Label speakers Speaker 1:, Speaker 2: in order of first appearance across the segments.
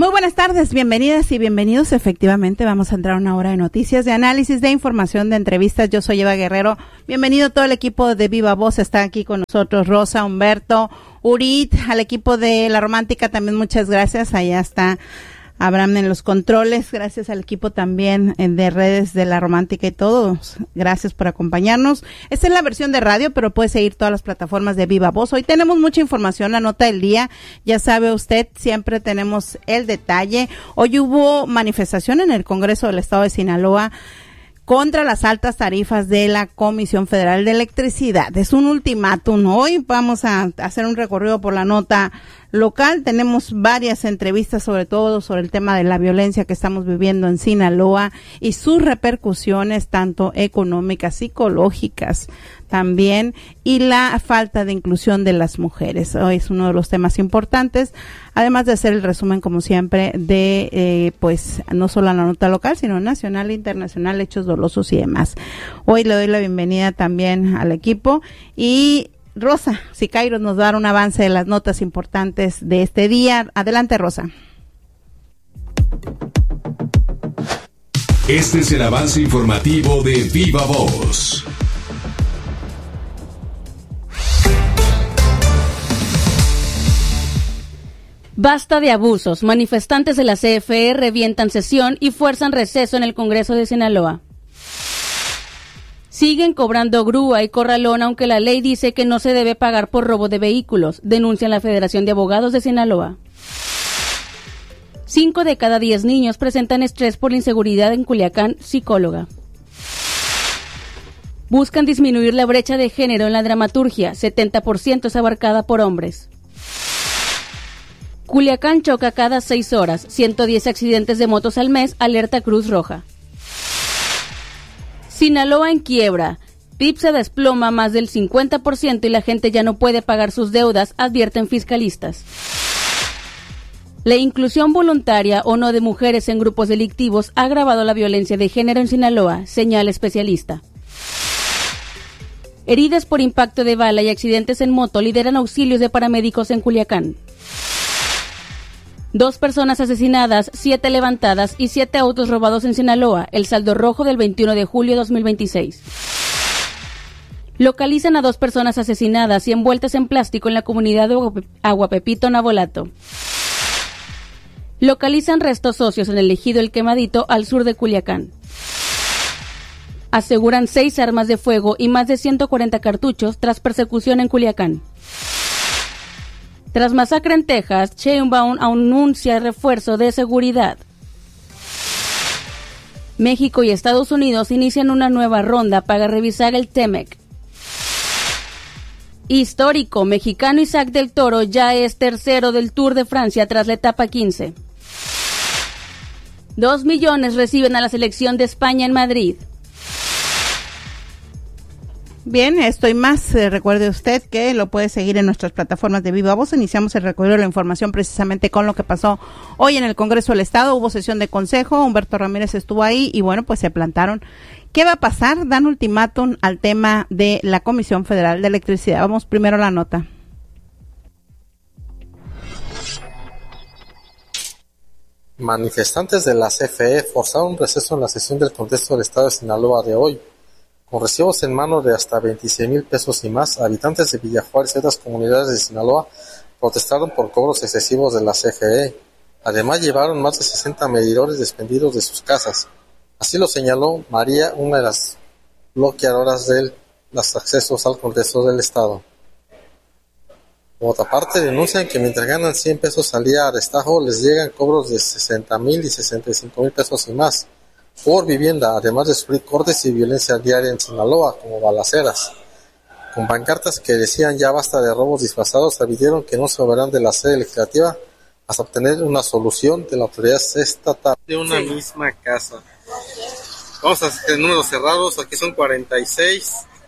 Speaker 1: Muy buenas tardes, bienvenidas y bienvenidos. Efectivamente, vamos a entrar a una hora de noticias, de análisis, de información, de entrevistas. Yo soy Eva Guerrero. Bienvenido todo el equipo de Viva Voz. Está aquí con nosotros Rosa, Humberto, Urit, al equipo de La Romántica también muchas gracias. Allá está Abraham en los controles, gracias al equipo también de redes de La Romántica y todos, gracias por acompañarnos. Esta es la versión de radio, pero puede seguir todas las plataformas de Viva Voz. Hoy tenemos mucha información, la nota del día, ya sabe usted, siempre tenemos el detalle. Hoy hubo manifestación en el Congreso del Estado de Sinaloa contra las altas tarifas de la Comisión Federal de Electricidad. Es un ultimátum. Hoy vamos a hacer un recorrido por la nota local. Tenemos varias entrevistas, sobre todo sobre el tema de la violencia que estamos viviendo en Sinaloa y sus repercusiones, tanto económicas, psicológicas también, y la falta de inclusión de las mujeres. Hoy es uno de los temas importantes, además de hacer el resumen, como siempre, de pues no solo a la nota local, sino nacional e internacional, hechos dolosos y demás. Hoy le doy la bienvenida también al equipo y Rosa Siqueiros nos va a dar un avance de las notas importantes de este día. Adelante, Rosa.
Speaker 2: Este es el avance informativo de Viva Voz.
Speaker 3: Basta de abusos. Manifestantes de la CFE revientan sesión y fuerzan receso en el Congreso de Sinaloa. Siguen cobrando grúa y corralón, aunque la ley dice que no se debe pagar por robo de vehículos, denuncian la Federación de Abogados de Sinaloa. 5 de cada 10 niños presentan estrés por la inseguridad en Culiacán, psicóloga. Buscan disminuir la brecha de género en la dramaturgia, 70% es abarcada por hombres. Culiacán choca cada 6 horas, 110 accidentes de motos al mes, alerta Cruz Roja. Sinaloa en quiebra. PIB se desploma más del 50% y la gente ya no puede pagar sus deudas, advierten fiscalistas. La inclusión voluntaria o no de mujeres en grupos delictivos ha agravado la violencia de género en Sinaloa, señala especialista. Heridas por impacto de bala y accidentes en moto lideran auxilios de paramédicos en Culiacán. 2 personas asesinadas, 7 levantadas y 7 autos robados en Sinaloa, el saldo rojo del 21 de julio de 2026. Localizan a 2 personas asesinadas y envueltas en plástico en la comunidad de Aguapepito, Navolato. Localizan restos óseos en el ejido El Quemadito, al sur de Culiacán. Aseguran 6 armas de fuego y más de 140 cartuchos tras persecución en Culiacán. Tras masacre en Texas, Sheinbaum anuncia refuerzo de seguridad. México y Estados Unidos inician una nueva ronda para revisar el TEMEC. Histórico, mexicano Isaac del Toro ya es tercero del Tour de Francia tras la etapa 15. 2 millones reciben a la selección de España en Madrid.
Speaker 1: Bien, esto y más, recuerde usted que lo puede seguir en nuestras plataformas de Viva Voz. Iniciamos el recorrido de la información precisamente con lo que pasó hoy en el Congreso del Estado. Hubo sesión de consejo, Humberto Ramírez estuvo ahí y bueno, pues se plantaron. ¿Qué va a pasar? Dan ultimátum al tema de la Comisión Federal de Electricidad. Vamos primero a la nota.
Speaker 4: Manifestantes de la CFE forzaron un receso en la sesión del Congreso del Estado de Sinaloa de hoy. Con recibos en mano de hasta 26,000 pesos y más, habitantes de Villajuárez y otras comunidades de Sinaloa protestaron por cobros excesivos de la CFE. Además, llevaron más de 60 medidores despendidos de sus casas. Así lo señaló María, una de las bloqueadoras de los accesos al Congreso del Estado. Por otra parte, denuncian que mientras ganan 100 pesos al día a destajo, les llegan cobros de 60,000 y 65,000 pesos y más por vivienda, además de sufrir cortes y violencia diaria en Sinaloa, como balaceras. Con pancartas que decían ya basta de robos disfrazados, advirtieron que no se moverán de la sede legislativa hasta obtener una solución de la autoridad estatal.
Speaker 5: De una misma casa. Vamos a hacer números cerrados, aquí son 46,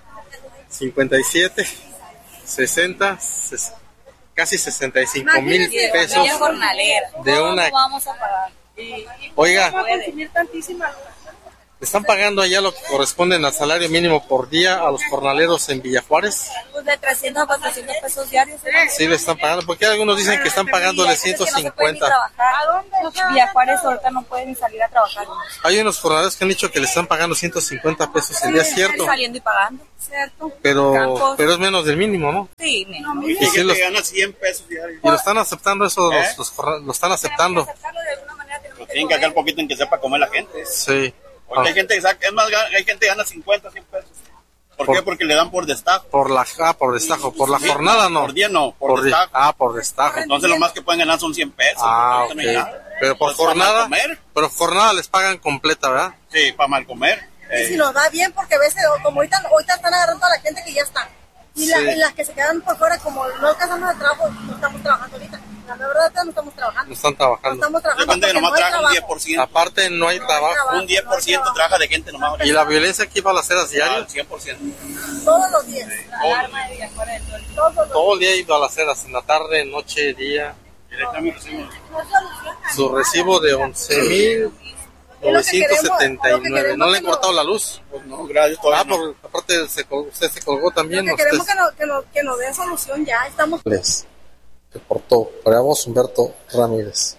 Speaker 5: 57, 60, casi 65,000 pesos de una. Oiga,
Speaker 4: ¿Están pagando allá lo que corresponde al salario mínimo por día a los jornaleros en Villa Juárez?
Speaker 6: Pues de 300 a 400 pesos diarios.
Speaker 4: Sí, le están pagando, porque algunos dicen que están pagándole 150.
Speaker 6: ¿A dónde? Villa Juárez ahorita no pueden ni salir a trabajar.
Speaker 4: Hay unos jornaleros que han dicho que le están pagando 150 pesos el día, ¿cierto?
Speaker 6: Saliendo y pagando, ¿cierto?
Speaker 4: Pero es menos del mínimo, ¿no?
Speaker 6: Sí, menos.
Speaker 4: Y si los,
Speaker 5: gana 100 pesos diarios.
Speaker 4: y lo están aceptando eso, lo están aceptando.
Speaker 5: Lo tienen que hacer poquito en que sepa comer la gente.
Speaker 4: Sí.
Speaker 5: Porque hay gente que saca, es más, hay gente que gana 50, 100 pesos. ¿Por qué? Porque le dan por destajo.
Speaker 4: Por destajo. Por la jornada no.
Speaker 5: Por día no, por destajo.
Speaker 4: Por destajo.
Speaker 5: Entonces lo más que pueden ganar son 100 pesos.
Speaker 4: Ok. Pero por jornada, pero jornada les pagan completa, ¿verdad?
Speaker 5: Sí, para mal comer.
Speaker 6: Y si nos va bien, porque a veces, como ahorita están agarrando a la gente que ya está. Y las que se quedan por fuera, como no alcanzamos el trabajo, no estamos trabajando ahorita. La verdad, no estamos trabajando.
Speaker 4: No están trabajando.
Speaker 6: No estamos trabajando.
Speaker 5: Depende que nomás trabaja un 10%.
Speaker 4: Aparte, no hay trabajo.
Speaker 5: Un 10% trabaja de gente nomás.
Speaker 4: ¿Y la violencia aquí balaceras diarias?
Speaker 5: 100%.
Speaker 6: Todos los días. Alarma de Villajuárez.
Speaker 4: Todo el día hay balaceras, en la tarde, noche, día. Su recibo de 11,979. ¿No le han cortado la luz?
Speaker 5: Pues no, gracias.
Speaker 4: Aparte usted se colgó también.
Speaker 6: Lo que queremos que nos dé solución ya. Estamos...
Speaker 4: Reportó para vos Humberto Ramírez.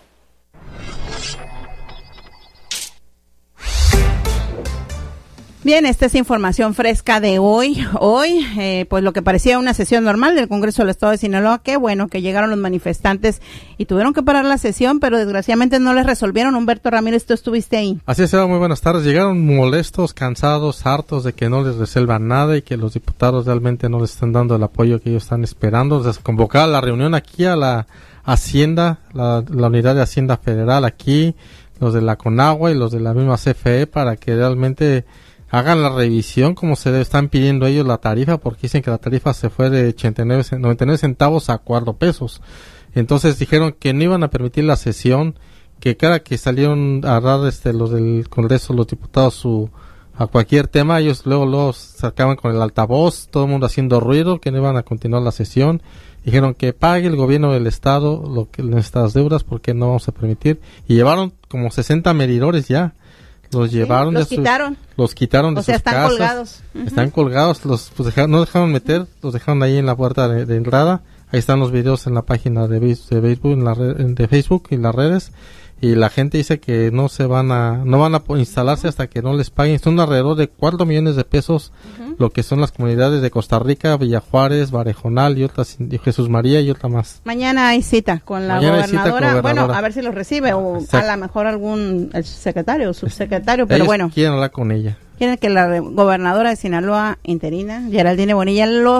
Speaker 1: Bien, esta es información fresca de hoy. Pues lo que parecía una sesión normal del Congreso del Estado de Sinaloa, qué bueno que llegaron los manifestantes y tuvieron que parar la sesión, pero desgraciadamente no les resolvieron. Humberto Ramírez, tú estuviste ahí.
Speaker 7: Así es, muy buenas tardes. Llegaron molestos, cansados, hartos de que no les resuelvan nada y que los diputados realmente no les están dando el apoyo que ellos están esperando. Desde convocar la reunión aquí a la Hacienda, la Unidad de Hacienda Federal aquí, los de la Conagua y los de la misma CFE para que realmente hagan la revisión como se están pidiendo ellos la tarifa, porque dicen que la tarifa se fue de 99 centavos a 4 pesos. Entonces dijeron que no iban a permitir la sesión, que cada que salieron a dar los del Congreso, los diputados a cualquier tema, ellos luego sacaban con el altavoz, todo el mundo haciendo ruido, que no iban a continuar la sesión. Dijeron que pague el gobierno del estado nuestras deudas porque no vamos a permitir. Y llevaron como 60 medidores ya. Los llevaron,
Speaker 1: los quitaron.
Speaker 7: Los quitaron de sus casas.
Speaker 1: Están colgados.
Speaker 7: Están colgados, no dejaron meter, los dejaron ahí en la puerta de entrada. Ahí están los videos en la página de Facebook, de Facebook y las redes. Y la gente dice que no van a instalarse hasta que no les paguen. Son alrededor de 4 millones de pesos, lo que son las comunidades de Costa Rica, Villa Juárez, Barejonal y otras, Jesús María y otra más.
Speaker 1: Mañana hay cita con la gobernadora. Bueno, a ver si los recibe o a lo mejor el secretario o subsecretario, pero
Speaker 7: ellos quieren hablar con ella.
Speaker 1: Quieren que la gobernadora de Sinaloa interina, Geraldine Bonilla, los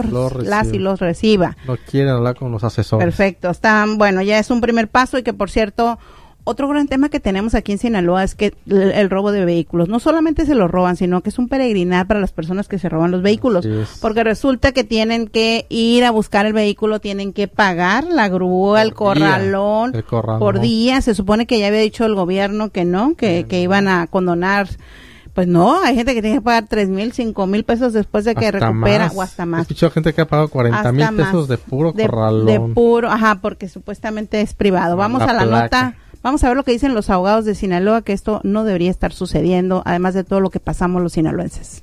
Speaker 1: reciba.
Speaker 7: No quieren hablar con los asesores.
Speaker 1: Perfecto, ya es un primer paso y que por cierto, otro gran tema que tenemos aquí en Sinaloa es que el robo de vehículos, no solamente se los roban, sino que es un peregrinar para las personas que se roban los vehículos, porque resulta que tienen que ir a buscar el vehículo, tienen que pagar la grúa, el corralón por día. Se supone que ya había dicho el gobierno que no, que iban a condonar. Pues no, hay gente que tiene que pagar 3,000, 5,000 pesos después de que recupera, o hasta más.
Speaker 7: He escuchado gente que ha pagado 40,000 pesos de puro corralón.
Speaker 1: Porque supuestamente es privado. Vamos a la nota. Vamos a ver lo que dicen los abogados de Sinaloa, que esto no debería estar sucediendo, además de todo lo que pasamos los sinaloenses.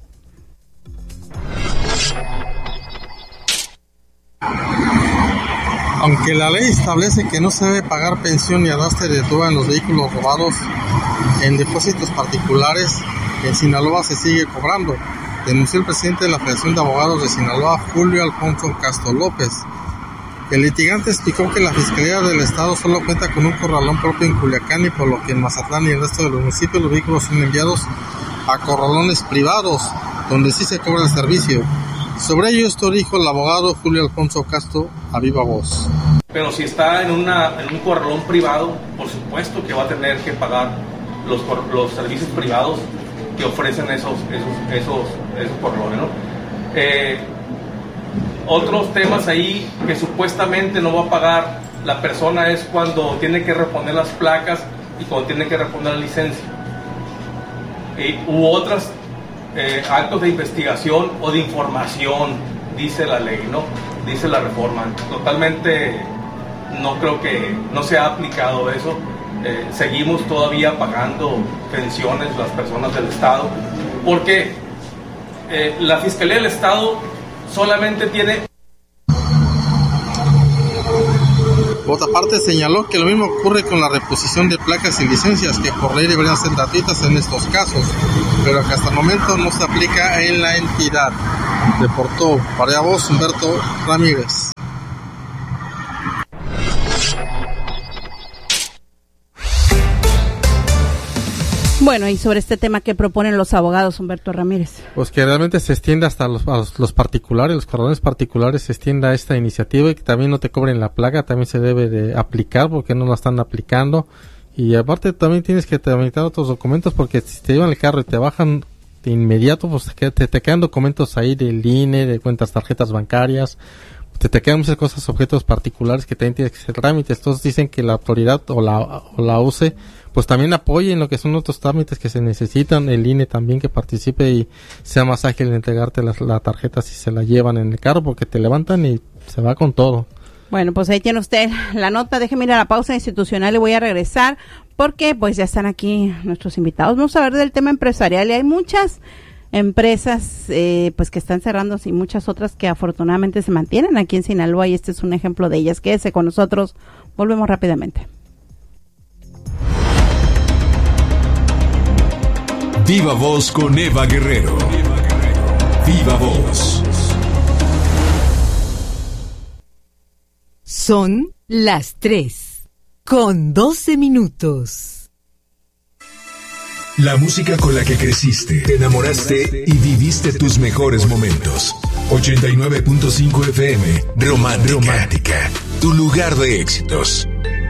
Speaker 4: Aunque la ley establece que no se debe pagar pensión ni arrastre de tuba en los vehículos robados en depósitos particulares, en Sinaloa se sigue cobrando, denunció el presidente de la Federación de Abogados de Sinaloa, Julio Alfonso Castro López. El litigante explicó que la Fiscalía del Estado solo cuenta con un corralón propio en Culiacán y por lo que en Mazatlán y el resto de los municipios los vehículos son enviados a corralones privados, donde sí se cobra el servicio. Sobre ello esto dijo el abogado Julio Alfonso Castro a viva voz.
Speaker 8: Pero si está en un corralón privado, por supuesto que va a tener que pagar los servicios privados que ofrecen esos corralones, ¿no? Otros temas ahí que supuestamente no va a pagar la persona es cuando tiene que reponer las placas y cuando tiene que reponer la licencia. U otros actos de investigación o de información, dice la ley, ¿no? Dice la reforma. Totalmente no creo que no se ha aplicado eso. seguimos todavía pagando pensiones las personas del Estado, porque la Fiscalía del Estado solamente tiene...
Speaker 4: Por otra parte, señaló que lo mismo ocurre con la reposición de placas y licencias, que por ley deberían ser gratuitas en estos casos, pero que hasta el momento no se aplica en la entidad. Reportó para Voz Humberto Ramírez.
Speaker 1: Bueno, y sobre este tema, ¿qué proponen los abogados, Humberto Ramírez?
Speaker 7: Pues que realmente se extienda hasta los particulares, los corredores particulares, se extienda esta iniciativa y que también no te cobren la placa, también se debe de aplicar porque no la están aplicando. Y aparte también tienes que tramitar otros documentos, porque si te llevan el carro y te bajan de inmediato, pues te quedan documentos ahí del INE, de cuentas, tarjetas bancarias, te quedan muchas cosas, objetos particulares que también tienes que hacer trámites. Entonces dicen que la autoridad o la UCE pues también apoyen lo que son otros trámites que se necesitan, el INE también que participe y sea más ágil en entregarte la tarjeta si se la llevan en el carro, porque te levantan y se va con todo.
Speaker 1: Bueno, pues ahí tiene usted la nota. Déjeme ir a la pausa institucional y voy a regresar porque pues ya están aquí nuestros invitados. Vamos a ver del tema empresarial y hay muchas empresas pues que están cerrando y muchas otras que afortunadamente se mantienen aquí en Sinaloa y este es un ejemplo de ellas. Quédese con nosotros, volvemos rápidamente.
Speaker 2: Viva Voz con Eva Guerrero. Viva Voz.
Speaker 9: Son las 3:12.
Speaker 2: La música con la que creciste, te enamoraste y viviste tus mejores momentos. 89.5 FM, Romántica. Tu lugar de éxitos.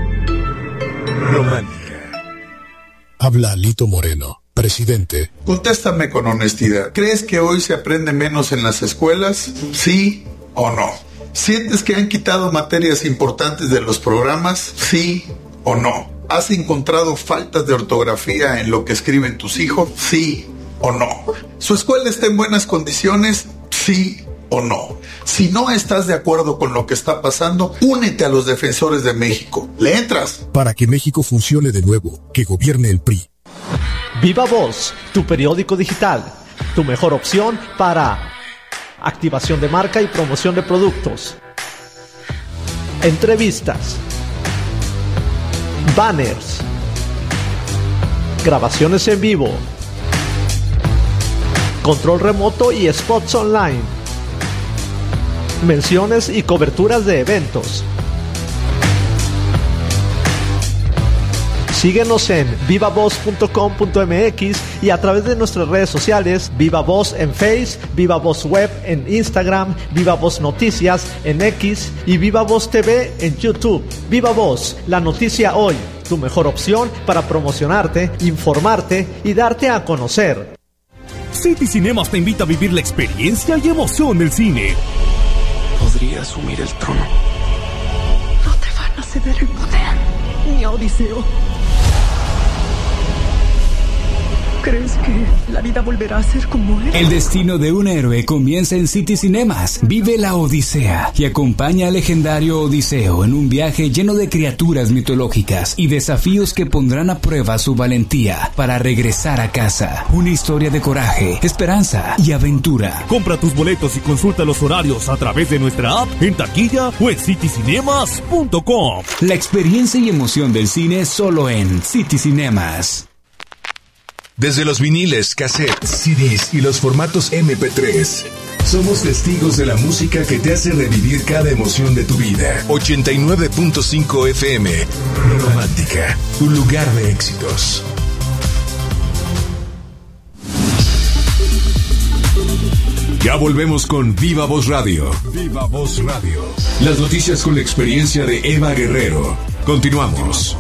Speaker 2: Romántica.
Speaker 10: Habla Lito Moreno, presidente.
Speaker 11: Contéstame con honestidad. ¿Crees que hoy se aprende menos en las escuelas? ¿Sí o no? ¿Sientes que han quitado materias importantes de los programas? ¿Sí o no? ¿Has encontrado faltas de ortografía en lo que escriben tus hijos? ¿Sí o no? ¿Su escuela está en buenas condiciones? ¿Sí o no? Si no estás de acuerdo con lo que está pasando, únete a los defensores de México. ¿Le entras?
Speaker 10: Para que México funcione de nuevo, que gobierne el PRI.
Speaker 12: Viva Voz, tu periódico digital, tu mejor opción para activación de marca y promoción de productos, entrevistas, banners, grabaciones en vivo, control remoto y spots online, menciones y coberturas de eventos. Síguenos en vivavoz.com.mx y a través de nuestras redes sociales, Viva Voz en Face, Viva Voz Web en Instagram, Viva Voz Noticias en X y Viva Voz TV en YouTube. Viva Voz, la noticia hoy, tu mejor opción para promocionarte, informarte y darte a conocer.
Speaker 13: City Cinemas te invita a vivir la experiencia y emoción del cine.
Speaker 14: Podría asumir el trono.
Speaker 15: No te van a ceder el poder, ni a Odiseo. ¿Crees que la vida volverá a ser como él?
Speaker 16: El destino de un héroe comienza en City Cinemas. Vive la Odisea y acompaña al legendario Odiseo en un viaje lleno de criaturas mitológicas y desafíos que pondrán a prueba su valentía para regresar a casa. Una historia de coraje, esperanza y aventura.
Speaker 13: Compra tus boletos y consulta los horarios a través de nuestra app, en taquilla o en citycinemas.com.
Speaker 16: La experiencia y emoción del cine solo en City Cinemas.
Speaker 2: Desde los viniles, cassettes, CDs y los formatos MP3, somos testigos de la música que te hace revivir cada emoción de tu vida. 89.5 FM, Romántica, tu lugar de éxitos. Ya volvemos con Viva Voz Radio. Viva Voz Radio. Las noticias con la experiencia de Eva Guerrero. Continuamos.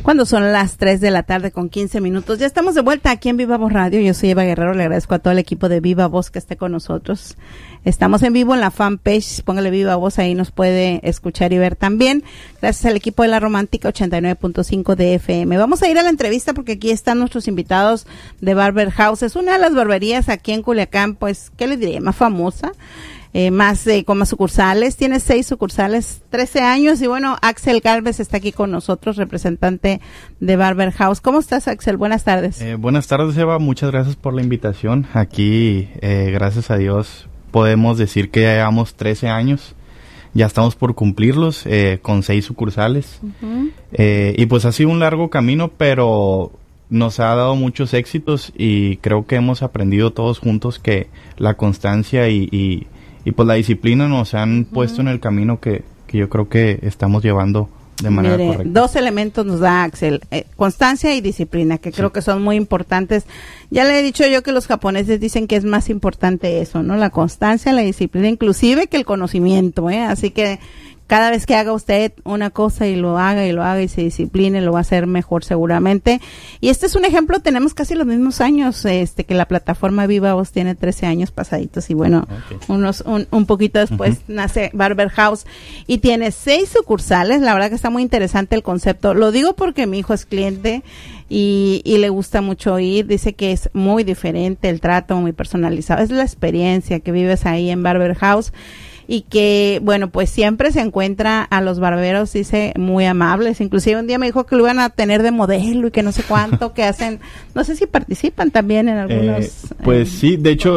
Speaker 1: Cuando son las 3 de la tarde con 15 minutos. Ya estamos de vuelta aquí en Viva Voz Radio. Yo soy Eva Guerrero. Le agradezco a todo el equipo de Viva Voz que esté con nosotros. Estamos en vivo en la fanpage. Póngale Viva Voz, ahí nos puede escuchar y ver también. Gracias al equipo de La Romántica 89.5 de FM. Vamos a ir a la entrevista porque aquí están nuestros invitados de Barber House. Es una de las barberías aquí en Culiacán, pues, ¿qué le diría? Más famosa. Con más sucursales, tiene 6 sucursales, 13 años, y bueno, Axel Galvez está aquí con nosotros, representante de Barber House. ¿Cómo estás, Axel? Buenas tardes.
Speaker 17: Buenas tardes, Eva, muchas gracias por la invitación. Aquí, gracias a Dios, podemos decir que ya llevamos 13 años, ya estamos por cumplirlos, con 6 sucursales, y pues ha sido un largo camino, pero nos ha dado muchos éxitos, y creo que hemos aprendido todos juntos que la constancia y pues la disciplina nos han puesto en el camino que yo creo que estamos llevando de manera correcta. 2 elementos nos da Axel, constancia y disciplina, que creo que son muy importantes. Ya le he dicho yo que los japoneses dicen que es más importante eso, ¿no? La constancia, la disciplina, inclusive que el conocimiento, así que cada vez que haga usted una cosa y lo haga y se discipline, lo va a hacer mejor seguramente. Y este es un ejemplo, tenemos casi los mismos años, que la plataforma Viva Voz tiene 13 años pasaditos, y bueno, un poquito después nace Barber House, y tiene 6 sucursales. La verdad que está muy interesante el concepto. Lo digo porque mi hijo es cliente y le gusta mucho ir, dice que es muy diferente el trato, muy personalizado. Es la experiencia que vives ahí en Barber House. Y que, bueno, pues siempre se encuentra a los barberos, dice, muy amables. Inclusive un día me dijo que lo iban a tener de modelo y que no sé cuánto, que hacen, no sé si participan también en algunos pues sí, de hecho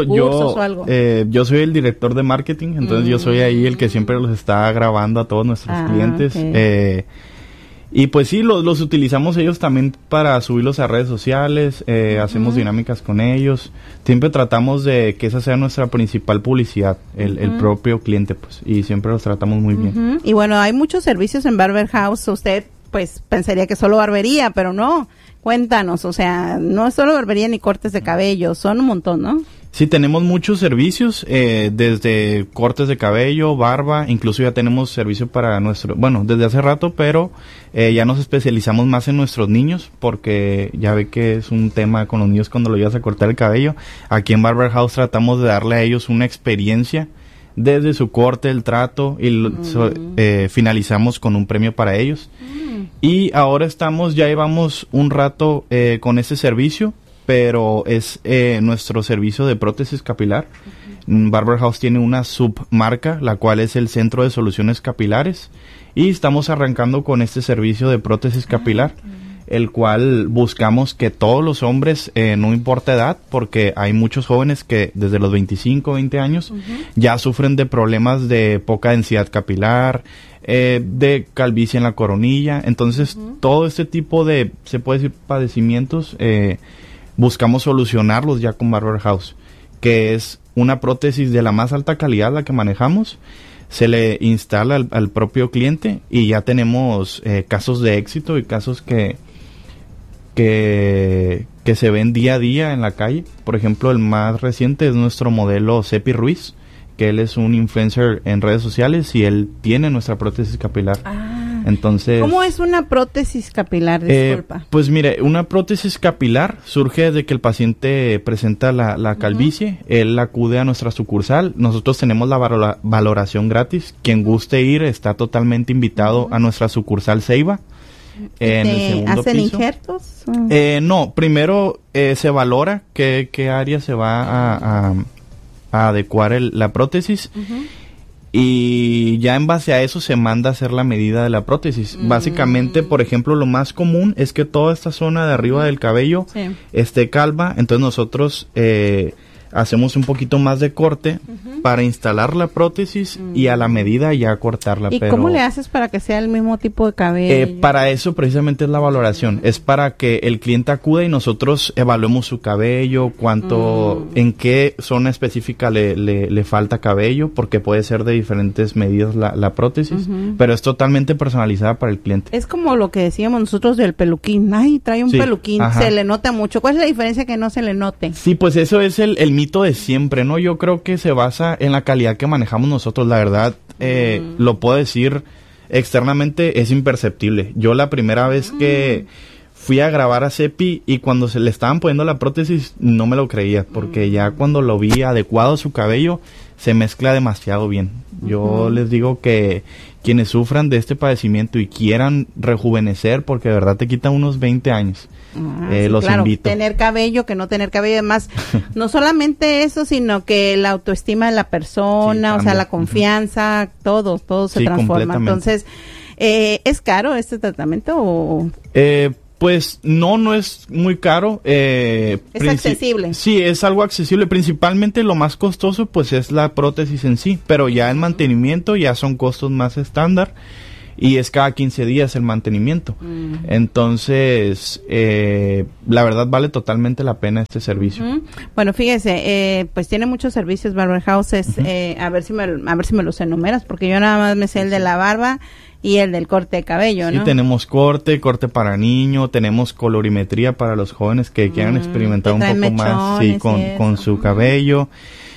Speaker 17: yo soy el director de marketing, entonces yo soy ahí el que siempre los está grabando a todos nuestros clientes. Okay. Y pues sí, los utilizamos ellos también para subirlos a redes sociales, hacemos dinámicas con ellos. Siempre tratamos de que esa sea nuestra principal publicidad, el propio cliente, pues, y siempre los tratamos muy bien.
Speaker 1: Y bueno, hay muchos servicios en Barber House. Usted, pues, pensaría que solo barbería, pero no. Cuéntanos, o sea, no es solo barbería ni cortes de cabello, son un montón, ¿no?
Speaker 17: Sí, tenemos muchos servicios, desde cortes de cabello, barba, incluso ya tenemos servicio para desde hace rato, pero ya nos especializamos más en nuestros niños, porque ya ve que es un tema con los niños cuando lo llevas a cortar el cabello. Aquí en Barber House tratamos de darle a ellos una experiencia desde su corte, el trato, y finalizamos con un premio para ellos. Y ahora ya llevamos un rato con ese servicio, pero es nuestro servicio de prótesis capilar. Barber House tiene una submarca, la cual es el Centro de Soluciones Capilares, y estamos arrancando con este servicio de prótesis capilar, el cual buscamos que todos los hombres, no importa edad, porque hay muchos jóvenes que desde los 25, 20 años ya sufren de problemas de poca densidad capilar, de calvicie en la coronilla. Entonces todo este tipo de, se puede decir, padecimientos, buscamos solucionarlos ya con Barber House, que es una prótesis de la más alta calidad la que manejamos. Se le instala al propio cliente, y ya tenemos casos de éxito y casos que se ven día a día en la calle. Por ejemplo, el más reciente es nuestro modelo Cepi Ruiz, que él es un influencer en redes sociales y él tiene nuestra prótesis capilar. Entonces,
Speaker 1: ¿cómo es una prótesis capilar? Disculpa.
Speaker 17: Pues mire, una prótesis capilar surge desde que el paciente presenta la calvicie. Él acude a nuestra sucursal. Nosotros tenemos la valoración gratis. Quien guste ir está totalmente invitado a nuestra sucursal Ceiba. En el segundo
Speaker 1: ¿Hacen
Speaker 17: piso.
Speaker 1: injertos?
Speaker 17: No, primero se valora qué área se va a adecuar la prótesis. Y ya en base a eso se manda a hacer la medida de la prótesis. Básicamente, por ejemplo, lo más común es que toda esta zona de arriba del cabello esté calva. Entonces nosotros hacemos un poquito más de corte para instalar la prótesis y a la medida ya cortarla.
Speaker 1: ¿Y cómo le haces para que sea el mismo tipo de cabello?
Speaker 17: Para eso precisamente es la valoración. Es para que el cliente acuda y nosotros evaluemos su cabello, en qué zona específica le falta cabello, porque puede ser de diferentes medidas la prótesis, pero es totalmente personalizada para el cliente.
Speaker 1: Es como lo que decíamos nosotros del peluquín. Ay, trae un peluquín, se le nota mucho. ¿Cuál es la diferencia que no se le note?
Speaker 17: Sí, pues eso es el mito de siempre, ¿no? Yo creo que se basa en la calidad que manejamos nosotros, la verdad. Lo puedo decir externamente es imperceptible. Yo la primera vez que fui a grabar a Cepi y cuando se le estaban poniendo la prótesis no me lo creía, porque ya cuando lo vi adecuado a su cabello se mezcla demasiado bien. Yo les digo que quienes sufran de este padecimiento y quieran rejuvenecer, porque de verdad te quita unos 20 años,
Speaker 1: sí,
Speaker 17: los
Speaker 1: claro,
Speaker 17: invito.
Speaker 1: Tener cabello, que no tener cabello, además, no solamente eso, sino que la autoestima de la persona, o sea, la confianza, todo se transforma. Entonces, ¿es caro este tratamiento o...?
Speaker 17: Pues no es muy caro.
Speaker 1: Es accesible.
Speaker 17: Sí, es algo accesible. Principalmente lo más costoso pues es la prótesis en sí, pero ya el mantenimiento ya son costos más estándar y es cada 15 días el mantenimiento. Entonces, la verdad vale totalmente la pena este servicio.
Speaker 1: Bueno, fíjese, pues tiene muchos servicios Barber House. A ver si me los enumeras, porque yo nada más me sé el de la barba y el del corte de cabello, ¿no?
Speaker 17: Sí, tenemos corte para niño, tenemos colorimetría para los jóvenes que quieran experimentar un poco más con su cabello.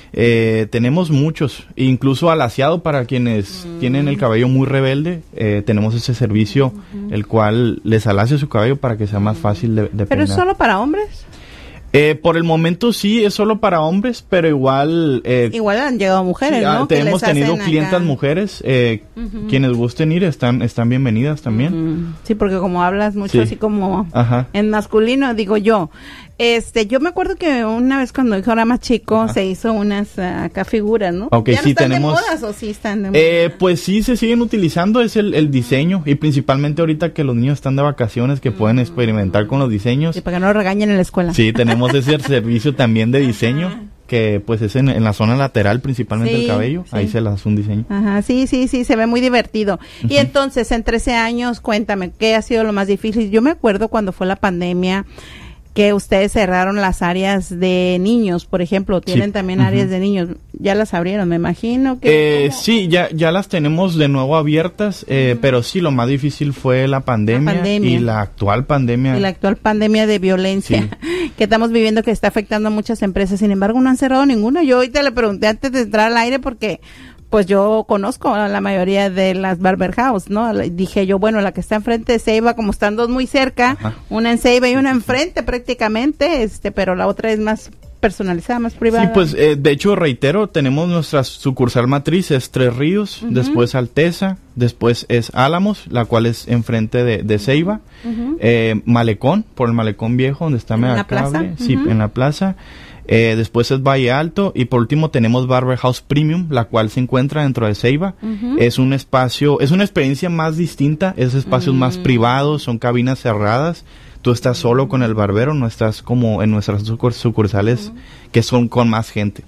Speaker 17: Tenemos muchos, incluso alaciado para quienes tienen el cabello muy rebelde. Tenemos ese servicio, el cual les alacia su cabello para que sea más fácil de peinar.
Speaker 1: ¿Pero es solo para hombres?
Speaker 17: Por el momento sí, es solo para hombres, pero igual...
Speaker 1: igual han llegado mujeres,
Speaker 17: sí,
Speaker 1: ¿no?
Speaker 17: Hemos tenido clientas mujeres, quienes gusten ir, están bienvenidas también.
Speaker 1: Sí, porque como hablas mucho así como en masculino, digo yo. Yo me acuerdo que una vez cuando yo era más chico se hizo unas acá figuras, ¿no?
Speaker 17: Okay,
Speaker 1: ¿Ya no
Speaker 17: sí,
Speaker 1: están
Speaker 17: tenemos,
Speaker 1: de modas o sí están de modas?
Speaker 17: Pues sí se siguen utilizando, es el diseño, y principalmente ahorita que los niños están de vacaciones, que pueden experimentar con los diseños.
Speaker 1: Y para que no lo regañen en la escuela.
Speaker 17: Sí, tenemos ese servicio también de diseño, que pues es en la zona lateral principalmente el cabello, ahí se les hace un diseño.
Speaker 1: Ajá, sí, se ve muy divertido. Y entonces, en 13 años, cuéntame, ¿qué ha sido lo más difícil? Yo me acuerdo cuando fue la pandemia, que ustedes cerraron las áreas de niños, por ejemplo, tienen también áreas de niños, ya las abrieron, me imagino que...
Speaker 17: Sí, ya las tenemos de nuevo abiertas, pero sí, lo más difícil fue la pandemia. Y la actual pandemia.
Speaker 1: Y la actual pandemia de violencia que estamos viviendo, que está afectando a muchas empresas, sin embargo no han cerrado ninguna. Yo ahorita le pregunté antes de entrar al aire porque... pues yo conozco a la mayoría de las Barber House, ¿no? Dije yo, bueno, la que está enfrente de Ceiba, como están dos muy cerca, una en Ceiba y una enfrente prácticamente, pero la otra es más personalizada, más privada.
Speaker 17: Sí, pues de hecho, reitero, tenemos nuestra sucursal matriz, es Tres Ríos, después Alteza, después es Álamos, la cual es enfrente de Ceiba, Malecón, por el Malecón Viejo, donde está Megacable, sí, en la plaza. Después es Valle Alto y por último tenemos Barber House Premium, la cual se encuentra dentro de Ceiba. Es un espacio, es una experiencia más distinta, es espacios más privados, son cabinas cerradas. Tú estás solo con el barbero, no estás como en nuestras sucursales que son con más gente.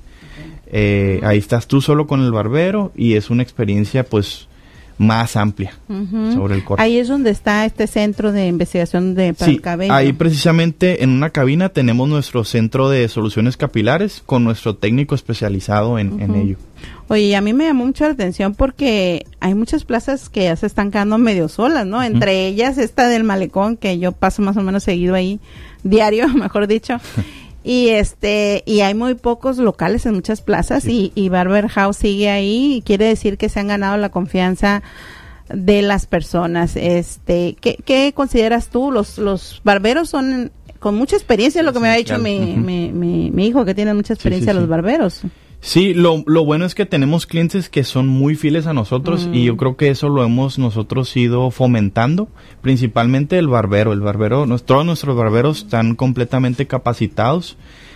Speaker 17: Ahí estás tú solo con el barbero y es una experiencia pues más amplia sobre el corte.
Speaker 1: Ahí es donde está este centro de investigación para el cabello.
Speaker 17: Ahí precisamente en una cabina tenemos nuestro centro de soluciones capilares con nuestro técnico especializado en ello.
Speaker 1: Oye, a mí me llamó mucho la atención porque hay muchas plazas que ya se están quedando medio solas, ¿no? Entre ellas esta del Malecón, que yo paso más o menos seguido ahí, diario, mejor dicho. Y y hay muy pocos locales en muchas plazas y Barber House sigue ahí y quiere decir que se han ganado la confianza de las personas. ¿Qué consideras tú? Los barberos son con mucha experiencia, lo que me ha dicho mi hijo, que tiene mucha experiencia los barberos.
Speaker 17: Sí, lo bueno es que tenemos clientes que son muy fieles a nosotros y yo creo que eso lo hemos nosotros ido fomentando, principalmente el barbero. Todos nuestros barberos están completamente capacitados.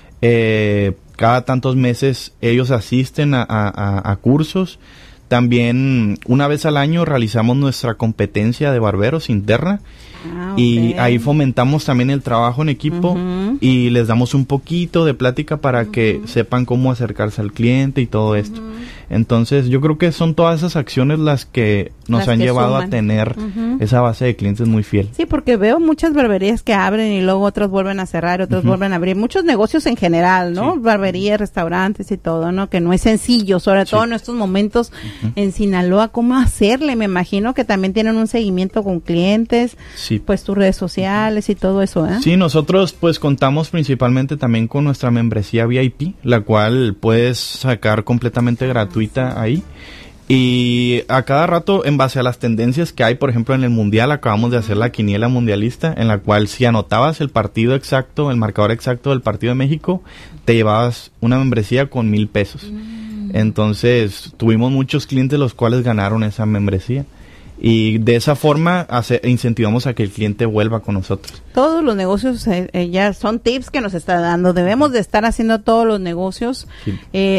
Speaker 17: Cada tantos meses ellos asisten a cursos. También una vez al año realizamos nuestra competencia de barberos interna. Y ahí fomentamos también el trabajo en equipo y les damos un poquito de plática para que sepan cómo acercarse al cliente y todo esto. Entonces yo creo que son todas esas acciones las que nos han llevado a tener esa base de clientes muy fiel.
Speaker 1: Sí, porque veo muchas barberías que abren y luego otras vuelven a cerrar, otros vuelven a abrir. Muchos negocios en general, ¿no? Barberías, restaurantes y todo, ¿no? Que no es sencillo, sobre todo en estos momentos en Sinaloa, ¿cómo hacerle? Me imagino que también tienen un seguimiento con clientes. Pues tus redes sociales y todo eso, ¿eh?
Speaker 17: Sí, nosotros pues contamos principalmente también con nuestra membresía VIP, la cual puedes sacar completamente gratuita ahí. Y a cada rato, en base a las tendencias que hay, por ejemplo, en el Mundial, acabamos de hacer la quiniela mundialista, en la cual si anotabas el partido exacto, el marcador exacto del partido de México, te llevabas una membresía con 1,000 pesos. Entonces, tuvimos muchos clientes los cuales ganaron esa membresía. Y de esa forma incentivamos a que el cliente vuelva con nosotros.
Speaker 1: Todos los negocios ya son tips que nos está dando. Debemos de estar haciendo todos los negocios, sí.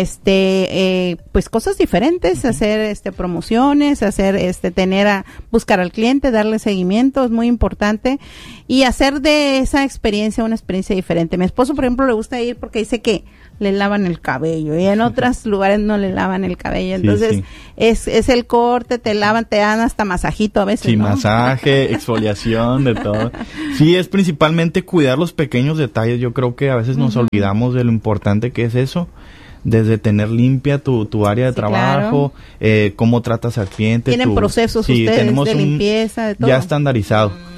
Speaker 1: Pues cosas diferentes, hacer promociones, hacer buscar al cliente, darle seguimiento, es muy importante, y hacer de esa experiencia una experiencia diferente. Mi esposo, por ejemplo, le gusta ir porque dice que le lavan el cabello y en otros lugares no le lavan el cabello, entonces sí. Es el corte, te lavan, te dan hasta masajito a veces,
Speaker 17: sí,
Speaker 1: ¿no?
Speaker 17: Masaje, exfoliación, de todo. Sí, es principalmente cuidar los pequeños detalles. Yo creo que a veces nos olvidamos de lo importante que es eso, desde tener limpia tu área de trabajo, claro. Cómo tratas al cliente.
Speaker 1: Tienen procesos ustedes de limpieza, de todo.
Speaker 17: Ya estandarizado.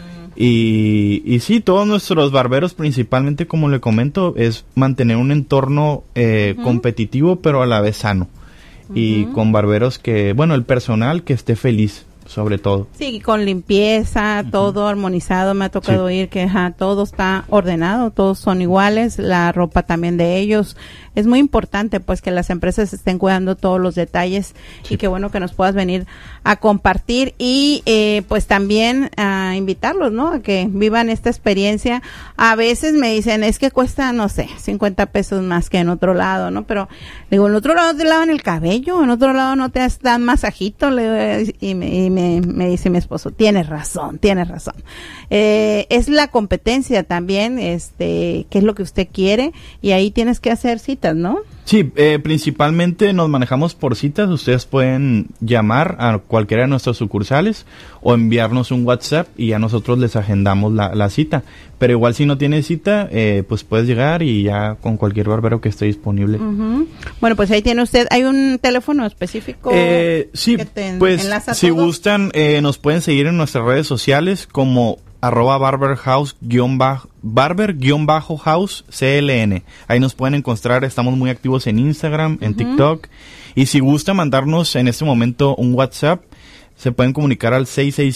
Speaker 17: Y sí, todos nuestros barberos, principalmente, como le comento, es mantener un entorno competitivo, pero a la vez sano. Y con barberos el personal que esté feliz, sobre todo.
Speaker 1: Sí, con limpieza, todo armonizado. Me ha tocado oír que todo está ordenado, todos son iguales, la ropa también de ellos. Es muy importante pues que las empresas estén cuidando todos los detalles, y qué bueno que nos puedas venir a compartir y pues también a invitarlos, ¿no? A que vivan esta experiencia. A veces me dicen, es que cuesta, no sé, 50 pesos más que en otro lado, ¿no? Pero digo, en otro lado te lavan el cabello, en otro lado no te dan masajito, y me dice mi esposo, tienes razón. Es la competencia también, qué es lo que usted quiere, y ahí tienes que hacer citas, ¿no?
Speaker 17: Sí, principalmente nos manejamos por citas. Ustedes pueden llamar a cualquiera de nuestras sucursales o enviarnos un WhatsApp y ya nosotros les agendamos la cita. Pero igual si no tienes cita, pues puedes llegar y ya con cualquier barbero que esté disponible.
Speaker 1: Bueno, pues ahí tiene usted, ¿hay un teléfono específico?
Speaker 17: Sí, pues si gustan, nos pueden seguir en nuestras redes sociales como @barber-house CLN. Ahí nos pueden encontrar, estamos muy activos en Instagram, en TikTok. Y si gusta mandarnos en este momento un WhatsApp, se pueden comunicar al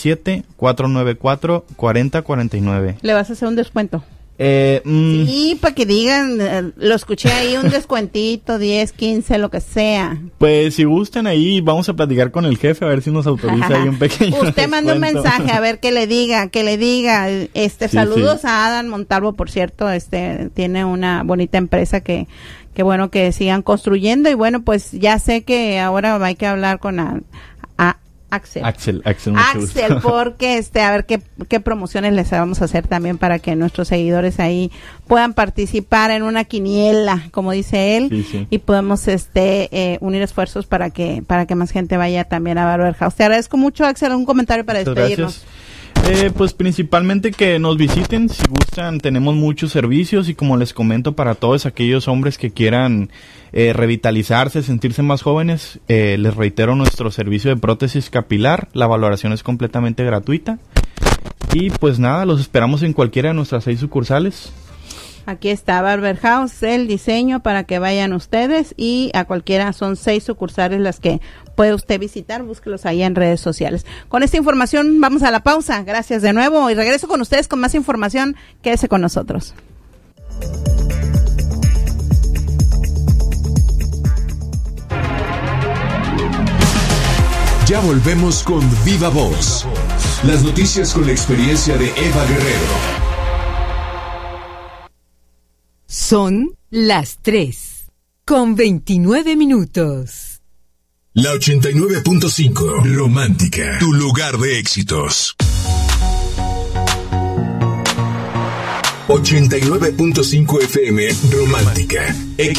Speaker 17: 667-494-4049.
Speaker 1: ¿Le vas a hacer un descuento? Sí, para que digan, lo escuché ahí, un descuentito, 10, 15, lo que sea.
Speaker 17: Pues si gustan ahí, vamos a platicar con el jefe a ver si nos autoriza ahí un pequeño
Speaker 1: Usted manda un mensaje a ver que le diga, saludos a Adán Montalvo, por cierto, tiene una bonita empresa que bueno, que sigan construyendo, y bueno, pues ya sé que ahora hay que hablar con Axel, porque a ver qué promociones les vamos a hacer también para que nuestros seguidores ahí puedan participar en una quiniela, como dice él, y podamos unir esfuerzos para que más gente vaya también a Barber House. Te agradezco mucho, Axel. Un comentario para despedirnos.
Speaker 17: Pues principalmente que nos visiten, si gustan, tenemos muchos servicios, y como les comento, para todos aquellos hombres que quieran revitalizarse, sentirse más jóvenes, les reitero nuestro servicio de prótesis capilar. La valoración es completamente gratuita, y pues nada, los esperamos en cualquiera de nuestras 6 sucursales.
Speaker 1: Aquí está Barber House, el diseño para que vayan ustedes, y a cualquiera, son 6 sucursales las que puede usted visitar, búsquelos ahí en redes sociales. Con esta información vamos a la pausa, gracias de nuevo, y regreso con ustedes con más información. Quédese con nosotros.
Speaker 2: Ya volvemos con Viva Voz, las noticias con la experiencia de Eva Guerrero.
Speaker 9: Son las 3:29.
Speaker 2: La 89.5, Romántica, tu lugar de éxitos. 89.5 FM, Romántica,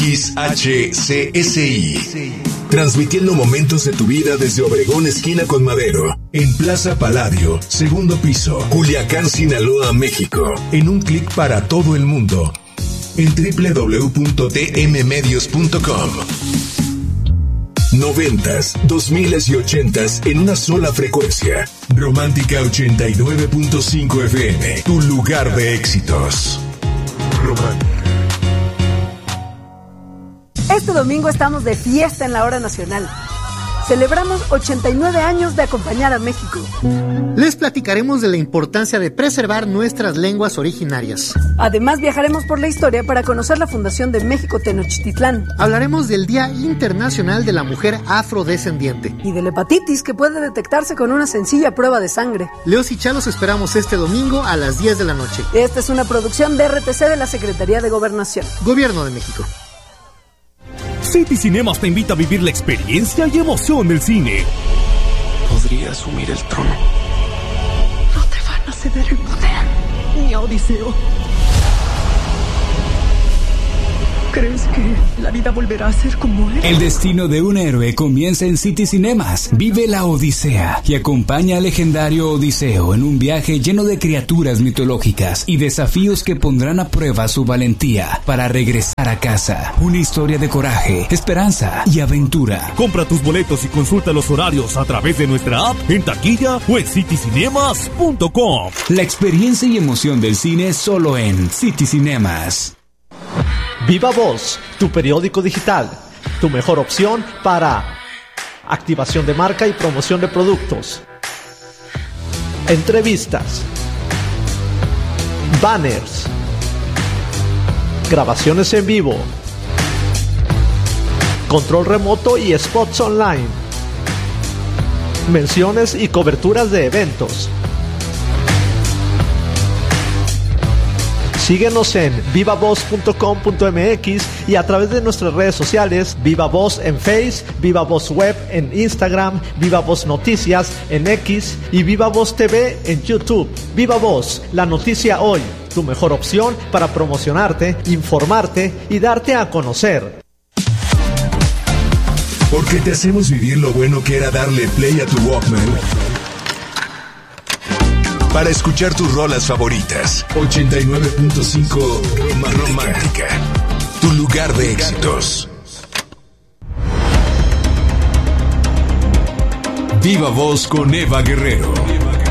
Speaker 2: XHCSI. Transmitiendo momentos de tu vida desde Obregón, esquina con Madero, en Plaza Palladio, segundo piso, Culiacán, Sinaloa, México. En un clic para todo el mundo. En www.tmmedios.com. 90s, 2000s y 80s en una sola frecuencia. Romántica 89.5 FM, tu lugar de éxitos. Romántica.
Speaker 18: Este domingo estamos de fiesta en la Hora Nacional. Celebramos 89 años de acompañar a México.
Speaker 19: Les platicaremos de la importancia de preservar nuestras lenguas originarias.
Speaker 18: Además, viajaremos por la historia para conocer la fundación de México Tenochtitlán.
Speaker 19: Hablaremos del Día Internacional de la Mujer Afrodescendiente.
Speaker 18: Y de la hepatitis, que puede detectarse con una sencilla prueba de sangre.
Speaker 19: Leos y Chalos esperamos este domingo a las 10 de la noche.
Speaker 18: Esta es una producción de RTC de la Secretaría de Gobernación.
Speaker 19: Gobierno de México.
Speaker 13: City Cinemas te invita a vivir la experiencia y emoción del cine.
Speaker 14: Podría asumir el trono.
Speaker 15: No te van a ceder el poder, mi Odiseo. ¿Crees que la vida volverá a ser como él?
Speaker 16: El destino de un héroe comienza en City Cinemas. Vive la Odisea y acompaña al legendario Odiseo en un viaje lleno de criaturas mitológicas y desafíos que pondrán a prueba su valentía para regresar a casa. Una historia de coraje, esperanza y aventura.
Speaker 13: Compra tus boletos y consulta los horarios a través de nuestra app, en taquilla o en citycinemas.com.
Speaker 16: La experiencia y emoción del cine solo en City Cinemas.
Speaker 12: Viva Voz, tu periódico digital, tu mejor opción para activación de marca y promoción de productos, entrevistas, banners, grabaciones en vivo, control remoto y spots online, menciones y coberturas de eventos. Síguenos en vivavoz.com.mx y a través de nuestras redes sociales, Viva Voz en Face, Viva Voz Web en Instagram, Viva Voz Noticias en X y Viva Voz TV en YouTube. Viva Voz, la noticia hoy, tu mejor opción para promocionarte, informarte y darte a conocer.
Speaker 2: Porque te hacemos vivir lo bueno que era darle play a tu Walkman para escuchar tus rolas favoritas. 89.5 más romántica. Tu lugar de éxitos. Viva Voz con Eva Guerrero.